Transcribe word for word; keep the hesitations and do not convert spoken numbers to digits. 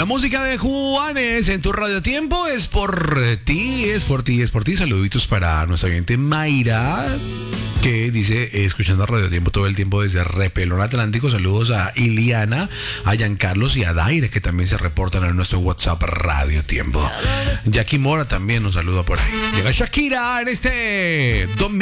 La música de Juanes en tu Radio Tiempo es por ti, es por ti, es por ti. Saluditos para nuestra oyente Mayra, que dice, eh, escuchando Radio Tiempo todo el tiempo desde Repelón Atlántico. Saludos a Iliana, a Giancarlos y a Daire, que también se reportan en nuestro WhatsApp Radio Tiempo. Jackie Mora también nos saluda por ahí. Llega Shakira en este domingo.